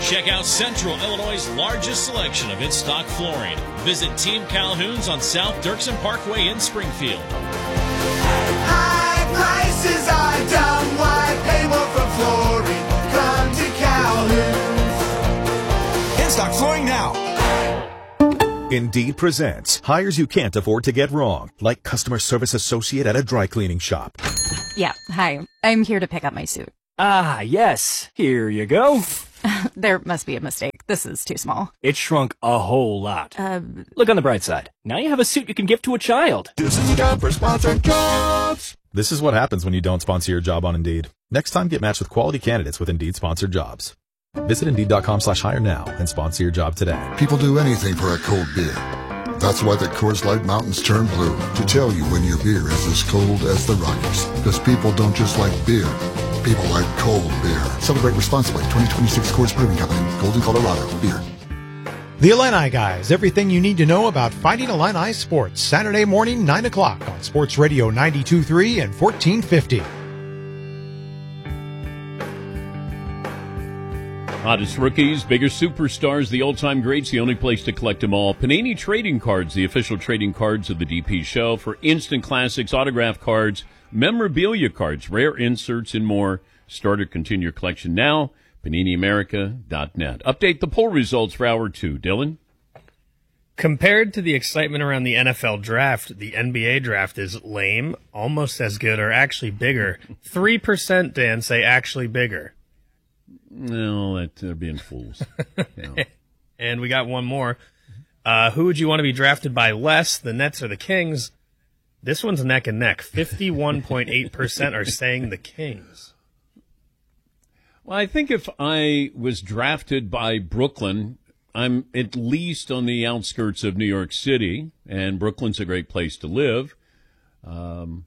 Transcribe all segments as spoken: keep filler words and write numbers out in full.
Check out Central Illinois' largest selection of in-stock flooring. Visit Team Calhoun's on South Dirksen Parkway in Springfield. High prices are dumb. Why pay more for flooring? Come to Calhoun's. In-stock flooring now. Indeed presents hires you can't afford to get wrong, like customer service associate at a dry cleaning shop. Yeah, hi. I'm here to pick up my suit. Ah, yes. Here you go. There must be a mistake. This is too small. It shrunk a whole lot. Uh, Look on the bright side. Now you have a suit you can give to a child. This is time for sponsored jobs. This is what happens when you don't sponsor your job on Indeed. Next time, get matched with quality candidates with Indeed sponsored jobs. Visit Indeed.com slash hire now and sponsor your job today. People do anything for a cold beer. That's why the Coors Light Mountains turn blue, to tell you when your beer is as cold as the Rockies. Because people don't just like beer. People like cold beer. Celebrate responsibly. twenty twenty-six Coors Brewing Company, Golden, Colorado. Beer. The Illini Guys. Everything you need to know about Fighting Illini sports. Saturday morning, nine o'clock on Sports Radio ninety-two point three and fourteen fifty. Hottest rookies, bigger superstars, the all-time greats, the only place to collect them all. Panini Trading Cards, the official trading cards of the D P Show. For instant classics, autograph cards, memorabilia cards, rare inserts, and more. Start or continue your collection now. Panini America dot net. Update the poll results for hour two. Dylan? Compared to the excitement around the N F L draft, the N B A draft is lame, almost as good, or actually bigger. three percent, Dan, say actually bigger. No, that they're being fools. Yeah. And we got one more. Uh, who would you want to be drafted by less, the Nets or the Kings? This one's neck and neck. fifty-one point eight percent are saying the Kings. Well, I think if I was drafted by Brooklyn, I'm at least on the outskirts of New York City, and Brooklyn's a great place to live. Um,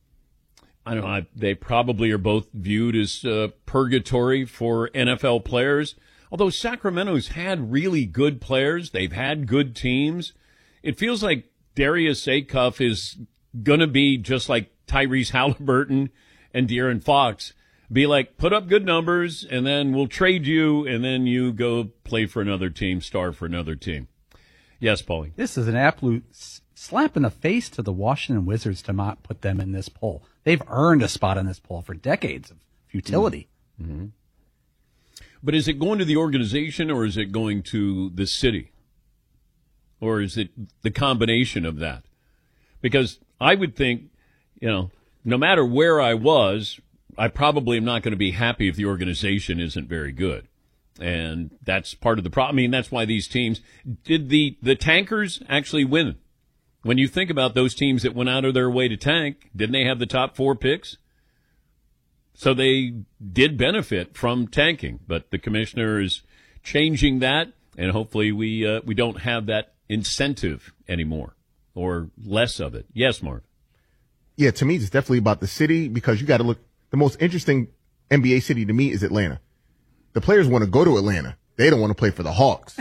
I don't know. I, they probably are both viewed as uh, purgatory for N F L players. Although Sacramento's had really good players, they've had good teams. It feels like Darius Acuff is going to be just like Tyrese Halliburton and De'Aaron Fox. Be like, put up good numbers, and then we'll trade you, and then you go play for another team, star for another team. Yes, Paulie. This is an absolute slap in the face to the Washington Wizards to not put them in this poll. They've earned a spot in this poll for decades of futility. Mm-hmm. But is it going to the organization, or is it going to the city? Or is it the combination of that? Because I would think, you know, no matter where I was, I probably am not going to be happy if the organization isn't very good. And that's part of the problem. I mean, that's why these teams, did the, the tankers actually win? When you think about those teams that went out of their way to tank, didn't they have the top four picks? So they did benefit from tanking, but the commissioner is changing that, and hopefully we uh, we don't have that incentive anymore, or less of it. Yes, Mark? Yeah, to me, it's definitely about the city, because you got to look. The most interesting N B A city to me is Atlanta. The players want to go to Atlanta. They don't want to play for the Hawks.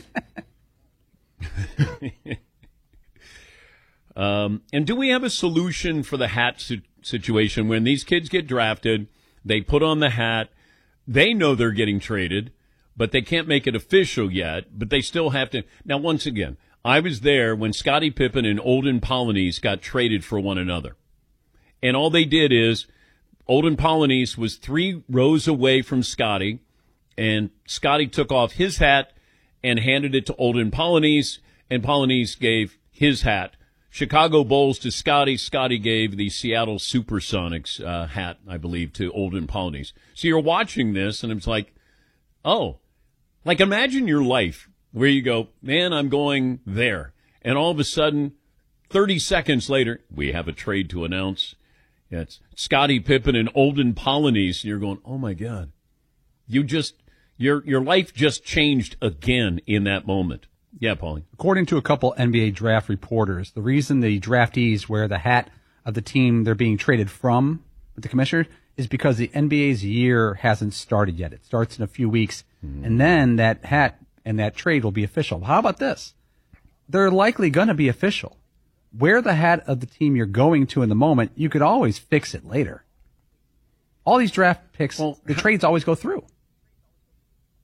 um, and do we have a solution for the hat si- situation when these kids get drafted, they put on the hat, they know they're getting traded, but they can't make it official yet, but they still have to. Now, once again, I was there when Scottie Pippen and Olden Polynice got traded for one another. And all they did is, Olden Polynice was three rows away from Scotty, and Scotty took off his hat and handed it to Olden Polynice, and Polynice gave his hat. Chicago Bulls to Scotty. Scotty gave the Seattle Supersonics uh, hat, I believe, to Olden Polynice. So you're watching this, and it's like, oh, like imagine your life where you go, man, I'm going there. And all of a sudden, thirty seconds later, we have a trade to announce. Yeah, it's Scottie Pippen and Olden Polynice, and you're going, oh my God, you just your your life just changed again in that moment. Yeah, Paulie. According to a couple N B A draft reporters, the reason the draftees wear the hat of the team they're being traded from with the commissioner is because the N B A's year hasn't started yet. It starts in a few weeks, mm. and then that hat and that trade will be official. How about this? They're likely going to be official. Wear the hat of the team you're going to in the moment. You could always fix it later. All these draft picks, well, the trades always go through.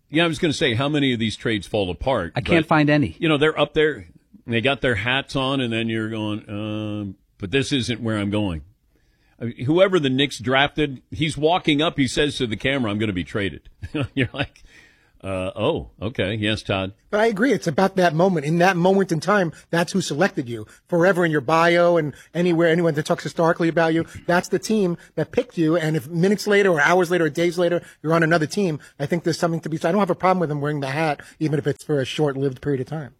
Yeah, I was going to say, how many of these trades fall apart? I can't But, find any. You know, they're up there. They got their hats on, and then you're going, um, but this isn't where I'm going. I mean, whoever the Knicks drafted, he's walking up. He says to the camera, I'm going to be traded. You're like, uh, oh, okay. Yes, Todd. But I agree. It's about that moment. In that moment in time, that's who selected you. Forever in your bio and anywhere, anyone that talks historically about you, that's the team that picked you. And if minutes later or hours later or days later, you're on another team, I think there's something to be said. I don't have a problem with him wearing the hat, even if it's for a short-lived period of time.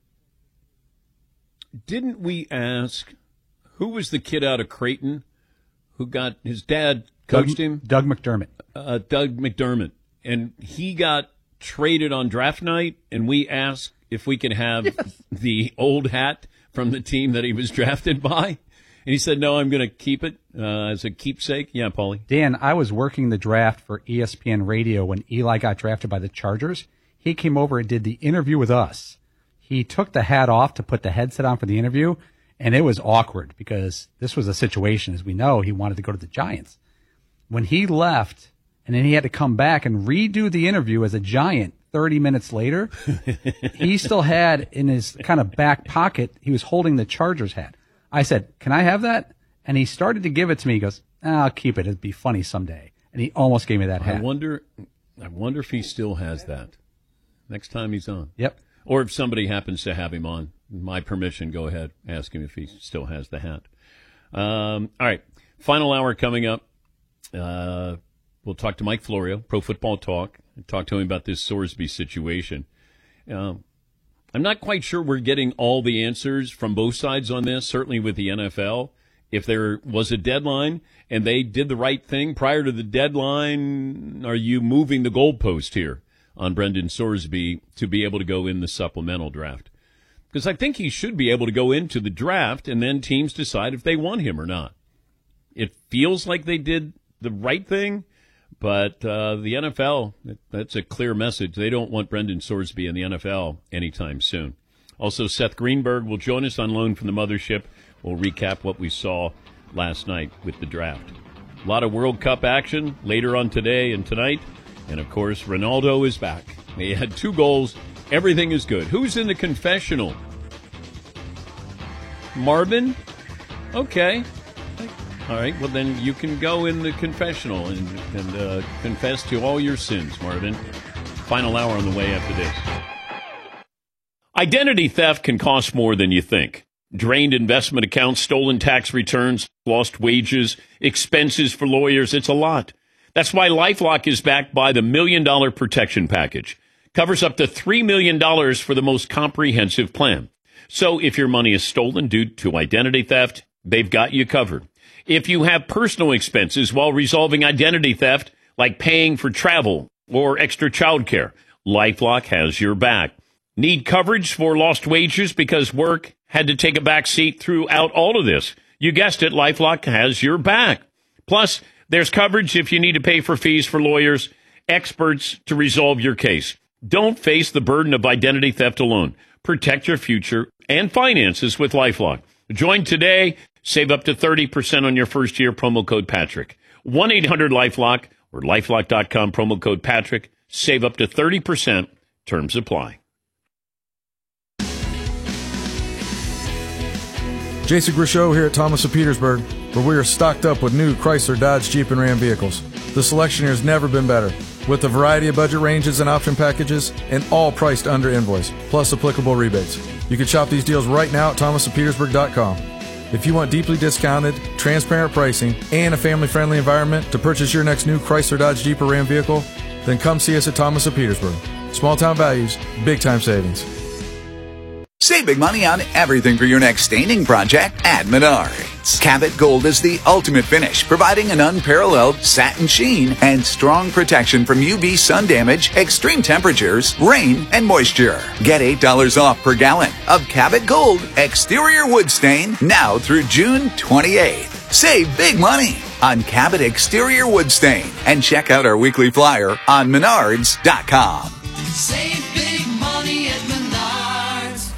Didn't we ask, who was the kid out of Creighton who got, his dad coached Doug, him? Doug McDermott. Uh, Doug McDermott. And he got traded on draft night, and we asked if we could have yes. the old hat from the team that he was drafted by. And he said, no, I'm going to keep it uh, as a keepsake. Yeah, Paulie. Dan, I was working the draft for E S P N Radio when Eli got drafted by the Chargers. He came over and did the interview with us. He took the hat off to put the headset on for the interview, and it was awkward because this was a situation, as we know, he wanted to go to the Giants. When he left, and then he had to come back and redo the interview as a Giant thirty minutes later, he still had in his kind of back pocket, he was holding the Chargers hat. I said, can I have that? And he started to give it to me. He goes, ah, I'll keep it. It'd be funny someday. And he almost gave me that hat. I wonder, I wonder if he still has that next time he's on. Yep. Or if somebody happens to have him on, my permission, go ahead, ask him if he still has the hat. Um, all right, final hour coming up. Uh, we'll talk to Mike Florio, Pro Football Talk, and talk to him about this Sorsby situation. Um, I'm not quite sure we're getting all the answers from both sides on this, certainly with the N F L. If there was a deadline and they did the right thing prior to the deadline, are you moving the goalpost here on Brendan Sorsby to be able to go in the supplemental draft? Because I think he should be able to go into the draft and then teams decide if they want him or not. It feels like they did the right thing, but uh, the N F L, that's a clear message. They don't want Brendan Sorsby in the N F L anytime soon. Also, Seth Greenberg will join us on loan from the mothership. We'll recap what we saw last night with the draft. A lot of World Cup action later on today and tonight. And, of course, Ronaldo is back. He had two goals. Everything is good. Who's in the confessional? Marvin? Okay. All right, well, then you can go in the confessional and, and uh, confess to all your sins, Marvin. Final hour on the way after this. Identity theft can cost more than you think. Drained investment accounts, stolen tax returns, lost wages, expenses for lawyers. It's a lot. That's why LifeLock is backed by the Million Dollar Protection Package. Covers up to three million dollars for the most comprehensive plan. So if your money is stolen due to identity theft, they've got you covered. If you have personal expenses while resolving identity theft, like paying for travel or extra childcare, LifeLock has your back. Need coverage for lost wages because work had to take a back seat throughout all of this? You guessed it, LifeLock has your back. Plus, there's coverage if you need to pay for fees for lawyers, experts to resolve your case. Don't face the burden of identity theft alone. Protect your future and finances with LifeLock. Join today. Save up to thirty percent on your first year. Promo code Patrick. one eight hundred LifeLock or lifelock dot com. Promo code Patrick. Save up to thirty percent. Terms apply. Jason Grishow here at Thomas of Petersburg, where we are stocked up with new Chrysler, Dodge, Jeep, and Ram vehicles. The selection here has never been better, with a variety of budget ranges and option packages, and all priced under invoice, plus applicable rebates. You can shop these deals right now at thomas of petersburg dot com. If you want deeply discounted, transparent pricing, and a family-friendly environment to purchase your next new Chrysler, Dodge, Jeep, or Ram vehicle, then come see us at Thomas of Petersburg. Small-town values, big-time savings. Save big money on everything for your next staining project at Menards. Cabot Gold is the ultimate finish, providing an unparalleled satin sheen and strong protection from U V sun damage, extreme temperatures, rain, and moisture. Get eight dollars off per gallon of Cabot Gold exterior wood stain now through June twenty-eighth. Save big money on Cabot exterior wood stain and check out our weekly flyer on menards dot com. Save big money at Menards.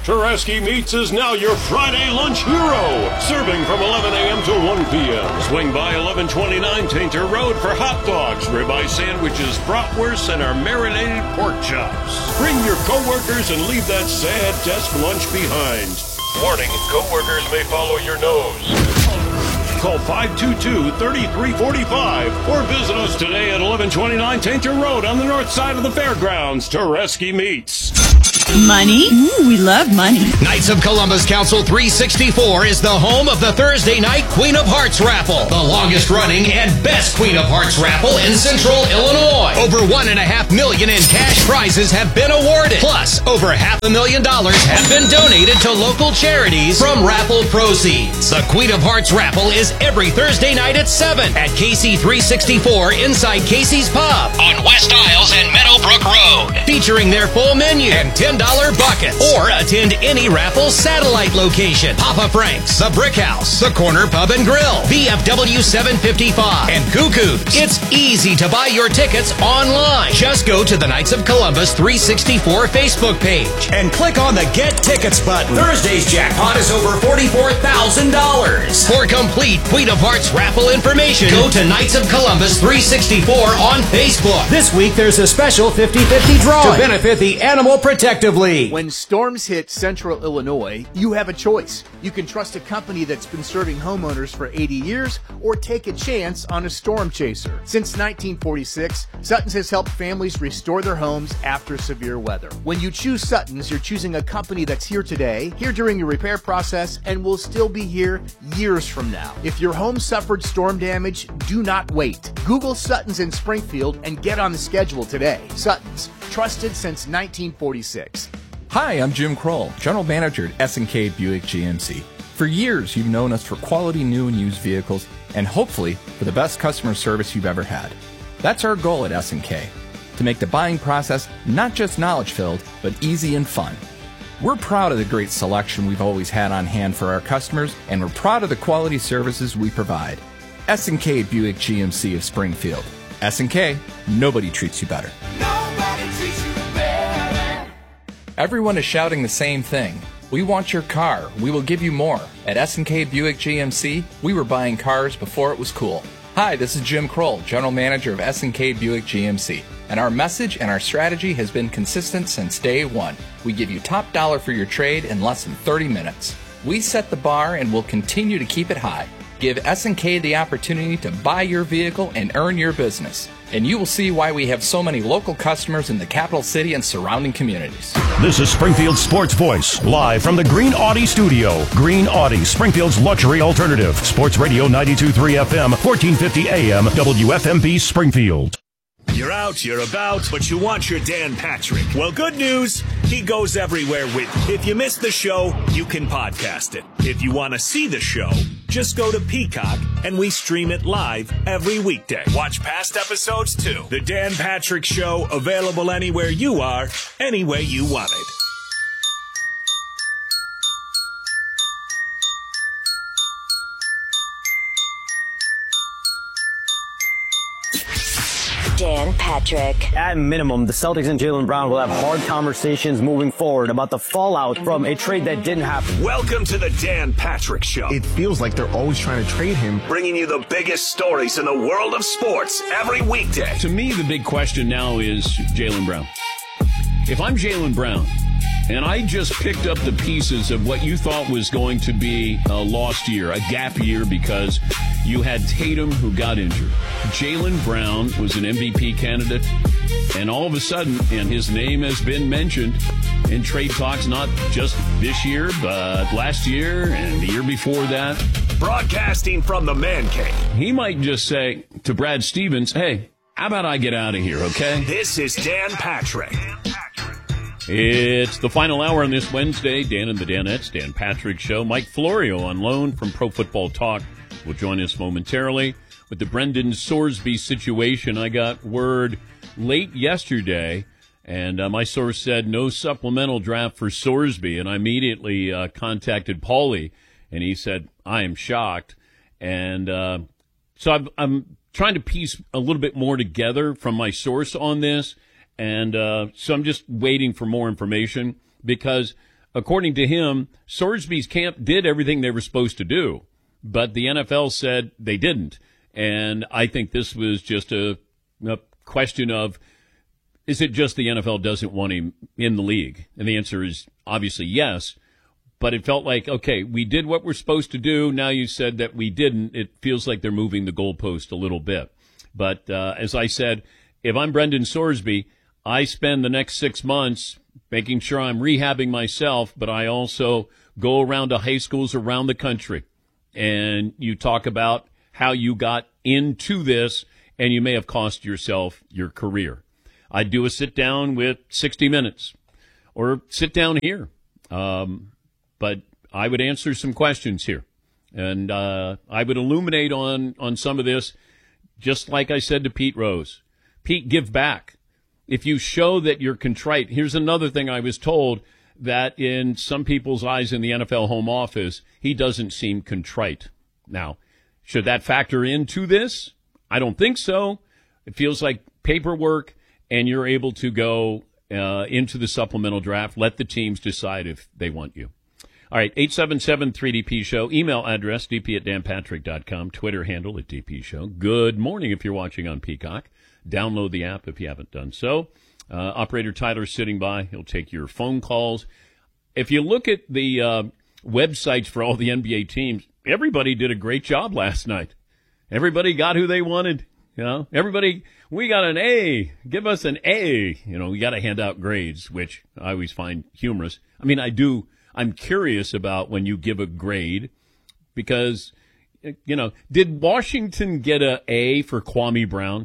Tereski Meats is now your Friday lunch hero, serving from eleven a.m. to one p.m. Swing by eleven twenty-nine Tainter Road for hot dogs, ribeye sandwiches, bratwursts, and our marinated pork chops. Bring your coworkers and leave that sad desk lunch behind. Warning, coworkers may follow your nose. Call five two two, three three four five or visit us today at eleven twenty-nine Tainter Road on the north side of the fairgrounds. Tereski Meats. Money? Ooh, we love money. Knights of Columbus Council three sixty-four is the home of the Thursday night Queen of Hearts raffle, the longest running and best Queen of Hearts raffle in Central Illinois. Over one and a half million in cash prizes have been awarded. Plus, over half a million dollars have been donated to local charities from raffle proceeds. The Queen of Hearts raffle is every Thursday night at seven at K C three sixty-four inside Casey's Pub on West Isles and Meadowbrook Road, featuring their full menu and ten dollar buckets. Or attend any raffle satellite location: Papa Frank's, the Brick House, the Corner Pub and Grill, V F W seven fifty-five, and Cuckoo's. It's easy to buy your tickets online. Just go to the Knights of Columbus three sixty-four Facebook page and click on the Get Tickets button. Thursday's jackpot is over forty-four thousand dollars. For complete Queen of Hearts raffle information, go to Knights of Columbus three sixty-four on Facebook. This week there's a special fifty fifty drawing to benefit the Animal Protective League. When storms hit central Illinois, you have a choice. You can trust a company that's been serving homeowners for eighty years, or take a chance on a storm chaser. Since nineteen forty-six, Sutton's has helped families restore their homes after severe weather. When you choose Sutton's, you're choosing a company that's here today, here during your repair process, and will still be here years from now. If your home suffered storm damage, do not wait. Google Sutton's in Springfield and get on the schedule today. Sutton's, trusted since nineteen forty-six. Hi, I'm Jim Kroll, General Manager at S and K Buick G M C. For years, you've known us for quality new and used vehicles, and hopefully for the best customer service you've ever had. That's our goal at S and K, to make the buying process not just knowledge-filled, but easy and fun. We're proud of the great selection we've always had on hand for our customers, and we're proud of the quality services we provide. S and K Buick G M C of Springfield. S and K, nobody treats you better. Nobody treats you better. Everyone is shouting the same thing. We want your car. We will give you more. At S and K Buick G M C, we were buying cars before it was cool. Hi, this is Jim Kroll, General Manager of S and K Buick G M C. And our message and our strategy has been consistent since day one. We give you top dollar for your trade in less than thirty minutes. We set the bar and will continue to keep it high. Give S and K the opportunity to buy your vehicle and earn your business. And you will see why we have so many local customers in the capital city and surrounding communities. This is Springfield's Sports Voice, live from the Green Audi studio. Green Audi, Springfield's luxury alternative. Sports Radio ninety-two point three F M, fourteen fifty A M, W F M B Springfield. You're out, you're about, but you want your Dan Patrick. Well, good news, he goes everywhere with you. If you missed the show, you can podcast it. If you want to see the show, just go to Peacock, and we stream it live every weekday. Watch past episodes, too. The Dan Patrick Show, available anywhere you are, any way you want it. Dan Patrick. At minimum, the Celtics and Jaylen Brown will have hard conversations moving forward about the fallout from a trade that didn't happen. Welcome to the Dan Patrick Show. It feels like they're always trying to trade him. Bringing you the biggest stories in the world of sports every weekday. To me, the big question now is Jaylen Brown. If I'm Jaylen Brown, and I just picked up the pieces of what you thought was going to be a lost year, a gap year, because you had Tatum who got injured. Jaylen Brown was an M V P candidate, and all of a sudden, and his name has been mentioned in trade talks, not just this year, but last year and the year before that. Broadcasting from the Man Cave. He might just say to Brad Stevens, hey, how about I get out of here, okay? This is Dan Patrick. It's the final hour on this Wednesday. Dan and the Danettes, Dan Patrick Show. Mike Florio on loan from Pro Football Talk will join us momentarily. With the Brendan Sorsby situation, I got word late yesterday, and uh, my source said no supplemental draft for Sorsby, and I immediately uh, contacted Paulie, and he said, I am shocked. And uh, so I'm, I'm trying to piece a little bit more together from my source on this. And uh, so I'm just waiting for more information, because according to him, Sorsby's camp did everything they were supposed to do, but the N F L said they didn't. And I think this was just a, a question of, is it just the N F L doesn't want him in the league? And the answer is obviously yes. But it felt like, okay, we did what we're supposed to do. Now you said that we didn't. It feels like they're moving the goalpost a little bit. But uh, as I said, if I'm Brendan Sorsby, I spend the next six months making sure I'm rehabbing myself, but I also go around to high schools around the country. And you talk about how you got into this, and you may have cost yourself your career. I'd do a sit-down with sixty minutes, or sit down here. Um But I would answer some questions here, and uh, I would illuminate on, on some of this, just like I said to Pete Rose. Pete, give back. If you show that you're contrite, here's another thing I was told, that in some people's eyes in the N F L home office, he doesn't seem contrite. Now, should that factor into this? I don't think so. It feels like paperwork, and you're able to go uh, into the supplemental draft. Let the teams decide if they want you. All right, eight seven seven three D P Show. Email address, d p at dan patrick dot com. Twitter handle at D P Show. Good morning if you're watching on Peacock. Download the app if you haven't done so. Uh, Operator Tyler's sitting by. He'll take your phone calls. If you look at the uh, websites for all the N B A teams, everybody did a great job last night. Everybody got who they wanted. You know, everybody, we got an A. Give us an A. You know, we got to hand out grades, which I always find humorous. I mean, I do. I'm curious about when you give a grade because, you know, did Washington get a A for Kwame Brown?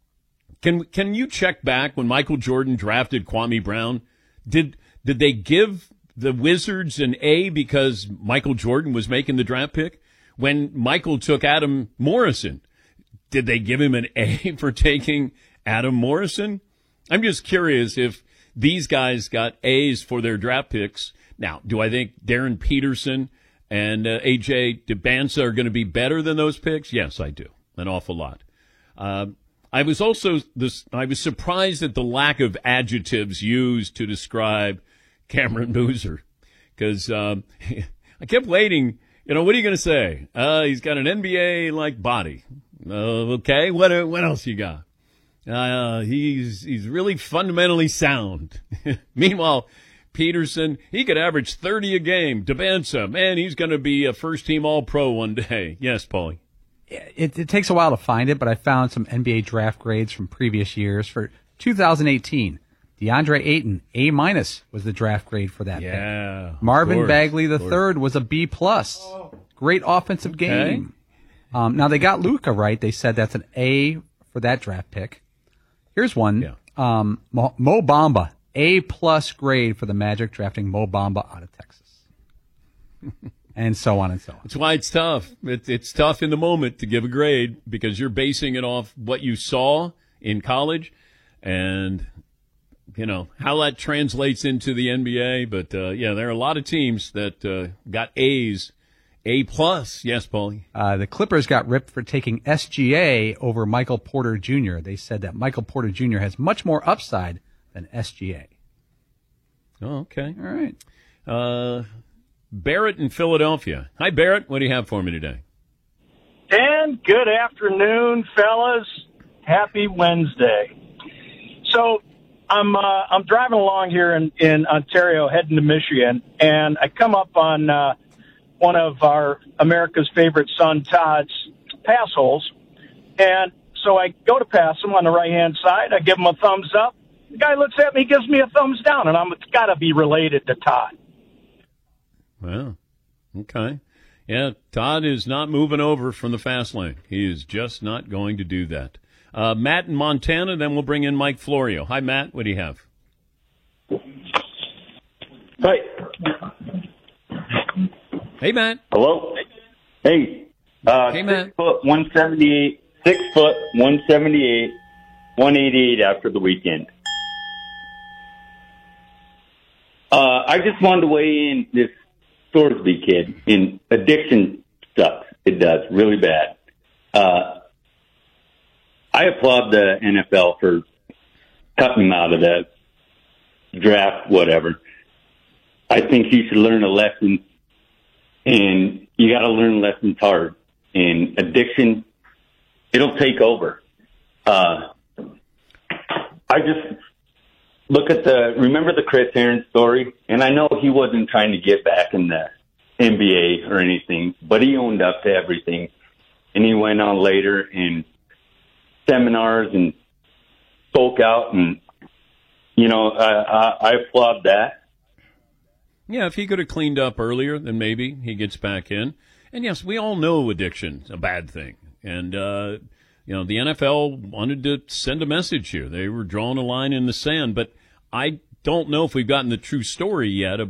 Can can you check back when Michael Jordan drafted Kwame Brown? Did did they give the Wizards an A because Michael Jordan was making the draft pick? When Michael took Adam Morrison, did they give him an A for taking Adam Morrison? I'm just curious if these guys got A's for their draft picks. Now, do I think Darren Peterson and uh, A J DeBanza are going to be better than those picks? Yes, I do. An awful lot. Uh, I was also this, I was surprised at the lack of adjectives used to describe Cameron Boozer because um, I kept waiting. You know, what are you going to say? Uh, he's got an N B A-like body. Uh, okay, what what else you got? Uh, he's he's really fundamentally sound. Meanwhile, Peterson, he could average thirty a game. DeBanza, man, he's going to be a first-team All-Pro one day. Yes, Paulie. It, it takes a while to find it, but I found some N B A draft grades from previous years. For two thousand eighteen, DeAndre Ayton, A minus was the draft grade for that. Yeah. Pick. Marvin course, Bagley the third was a B plus. Great offensive okay. game. Um, now they got Luka right. They said that's an A for that draft pick. Here's one. Yeah. Um, Mo, Mo Bamba, A plus grade for the Magic drafting Mo Bamba out of Texas. And so on and so on. That's why it's tough. It, it's tough in the moment to give a grade because you're basing it off what you saw in college and, you know, how that translates into the N B A. But, uh, yeah, there are a lot of teams that uh, got A's. A plus. Yes, Paulie. Uh, the Clippers got ripped for taking S G A over Michael Porter Junior They said that Michael Porter Junior has much more upside than S G A. Oh, okay. All right. Uh, Barrett in Philadelphia. Hi, Barrett. What do you have for me today? Dan, good afternoon, fellas. Happy Wednesday. So I'm uh, I'm driving along here in, in Ontario, heading to Michigan, and I come up on uh, one of our America's favorite son, Todd's pass holes. And so I go to pass him on the right-hand side. I give him a thumbs up. The guy looks at me, gives me a thumbs down, and I'm, it's got to be related to Todd. Well, okay. Yeah, Todd is not moving over from the fast lane. He is just not going to do that. Uh, Matt in Montana, then we'll bring in Mike Florio. Hi, Matt. What do you have? Hi. Hey, Matt. Hello. Hey. Uh, hey, six Matt. foot one seventy-eight. Six foot one seventy-eight. One eighty-eight after the weekend. Uh, I just wanted to weigh in this Sorsby kid. In addiction sucks. It does really bad. Uh, I applaud the N F L for cutting him out of the draft, whatever. I think he should learn a lesson, and you got to learn lessons hard. And addiction, it'll take over. Uh, I just look at the, remember the Chris Aaron story? And I know he wasn't trying to get back in the N B A or anything, but he owned up to everything. And he went on later in seminars and spoke out, and, you know, I, I, I applaud that. Yeah, if he could have cleaned up earlier, then maybe he gets back in. And yes, we all know addiction's a bad thing. And, uh, you know, the N F L wanted to send a message here. They were drawing a line in the sand, but I don't know if we've gotten the true story yet